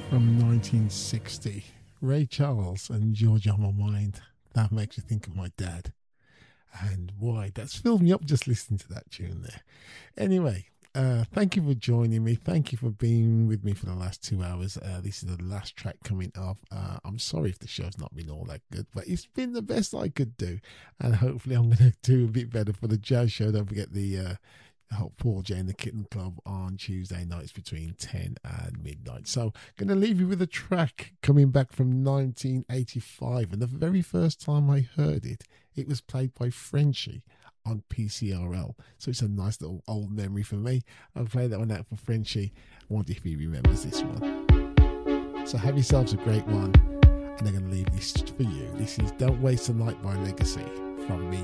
From 1960, Ray Charles and George on My Mind. That makes you think of my dad. And why, that's filled me up just listening to that tune there. Anyway, thank you for joining me. Thank you for being with me for the last 2 hours. This is the last track coming up. I'm sorry if the show's not been all that good, but it's been the best I could do. And hopefully I'm going to do a bit better for the jazz show. Don't forget the Paul J and the Kitten Club on Tuesday nights between 10 and midnight. So going to leave you with a track coming back from 1985. And the very first time I heard it, it was played by Frenchie on PCRL. So it's a nice little old memory for me. I'll play that one out for Frenchie. I wonder if he remembers this one. So have yourselves a great one. And I'm going to leave this for you. This is Don't Waste the Night by Legacy from me